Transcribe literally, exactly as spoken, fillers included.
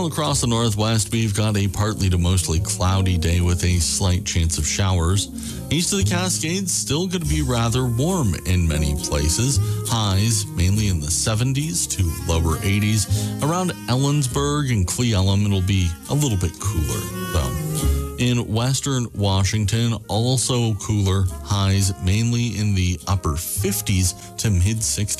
Well, across the Northwest, we've got a partly to mostly cloudy day with a slight chance of showers. East of the Cascades, still going to be rather warm in many places. Highs mainly in the seventies to lower eighties. Around Ellensburg and Cle Elum, it'll be a little bit cooler, though. In western Washington, also cooler. Highs mainly in the upper fifties to mid sixties.